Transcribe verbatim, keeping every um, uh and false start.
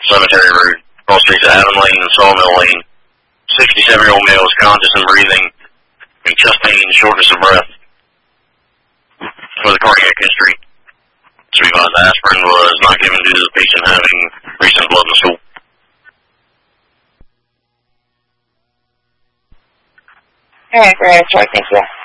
Cemetery Road, cross streets of Adam Lane and Sawmill Lane. sixty-seven-year-old male was conscious and breathing, and chest pain and shortness of breath. For the cardiac history, to be advised, aspirin was not given due to the patient having recent blood in the stool. Alright, very sorry, thank you.